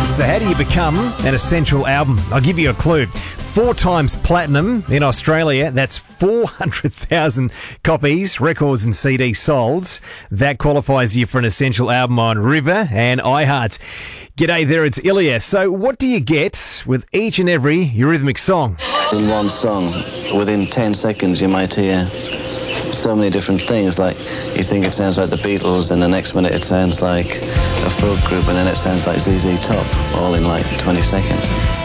So how do you become an essential album? I'll give you a clue. 4 times platinum in Australia. That's 400,000 copies, records and CDs sold. That qualifies you for an essential album on River and iHeart. G'day there, it's Ilya. So what do you get with each and every Eurythmics song? In one song, within 10 seconds, you might hear so many different things. Like, you think it sounds like the Beatles, and the next minute it sounds like a folk group, and then it sounds like ZZ Top, all in like 20 seconds.